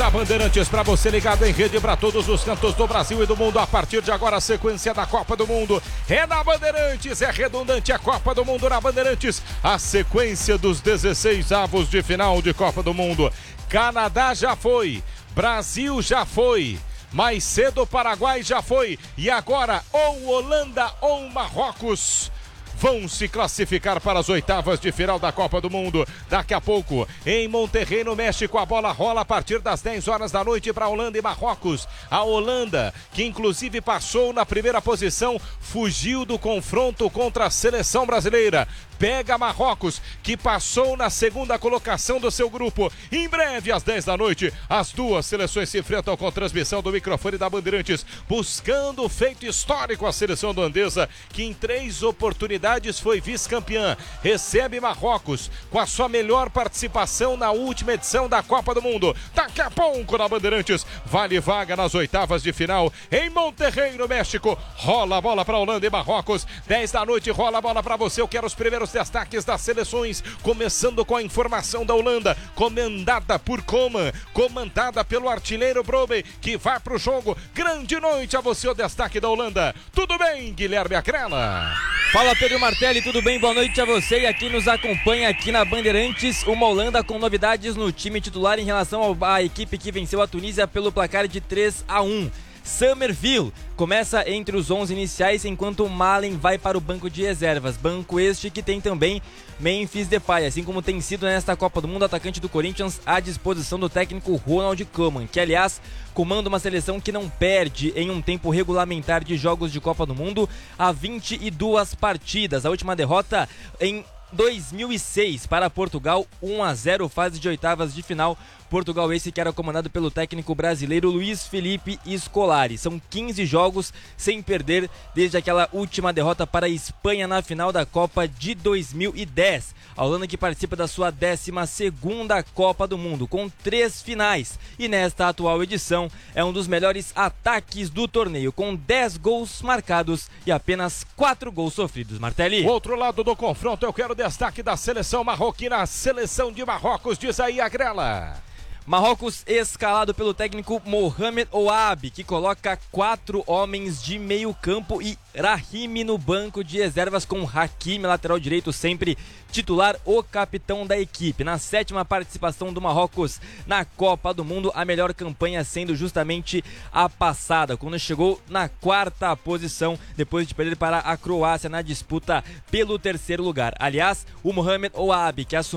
na Bandeirantes, para você ligado em rede para todos os cantos do Brasil e do mundo. A partir de agora, a sequência da Copa do Mundo é na Bandeirantes, é redundante a Copa do Mundo na Bandeirantes. A sequência dos 16 avos de final de Copa do Mundo. Canadá já foi, Brasil já foi, mais cedo o Paraguai já foi, e agora ou Holanda ou Marrocos vão se classificar para as oitavas de final da Copa do Mundo. Daqui a pouco, em Monterrey, no México, a bola rola a partir das 10 horas da noite para Holanda e Marrocos. A Holanda, que inclusive passou na primeira posição, fugiu do confronto contra a seleção brasileira. Pega Marrocos, que passou na segunda colocação do seu grupo. Em breve, às 10 da noite, as duas seleções se enfrentam com transmissão do microfone da Bandeirantes, buscando o feito histórico. A seleção holandesa, que em 3 oportunidades foi vice-campeã, recebe Marrocos com a sua melhor participação na última edição da Copa do Mundo. Daqui a pouco na Bandeirantes, vale vaga nas oitavas de final em Monterrey, no México. Rola a bola para Holanda e Marrocos. 10 da noite, rola a bola para você. Eu quero os primeiros destaques das seleções, começando com a informação da Holanda, comandada por Coman, comandada pelo artilheiro Brobbey, que vai pro jogo. Grande noite a você, o destaque da Holanda. Tudo bem, Guilherme Acrela? Fala, Pedro Martelli, tudo bem? Boa noite a você e a quem nos acompanha aqui na Bandeirantes. Uma Holanda com novidades no time titular em relação à equipe que venceu a Tunísia pelo placar de 3-1. Summerville começa entre os 11 iniciais, enquanto Malen vai para o banco de reservas. Banco este que tem também Memphis Depay, assim como tem sido nesta Copa do Mundo, atacante do Corinthians, à disposição do técnico Ronald Koeman, que aliás comanda uma seleção que não perde em um tempo regulamentar de jogos de Copa do Mundo há 22 partidas. A última derrota em 2006 para Portugal, 1-0, fase de oitavas de final. Portugal esse que era comandado pelo técnico brasileiro Luiz Felipe Scolari. São 15 jogos sem perder desde aquela última derrota para a Espanha na final da Copa de 2010. A Holanda que participa da sua 12ª Copa do Mundo, com 3 finais. E nesta atual edição é um dos melhores ataques do torneio, com 10 gols marcados e apenas 4 gols sofridos. Martelli. O outro lado do confronto, eu quero destaque da seleção marroquina, a seleção de Marrocos, diz aí a Grela. Marrocos escalado pelo técnico Mohamed Ouabi, que coloca 4 homens de meio campo e Rahimi no banco de reservas, com Hakimi, lateral direito, sempre titular, o capitão da equipe. Na 7ª participação do Marrocos na Copa do Mundo, a melhor campanha sendo justamente a passada, quando chegou na 4ª posição, depois de perder para a Croácia na disputa pelo 3º lugar. Aliás, o Mohamed Ouabi, que assumiu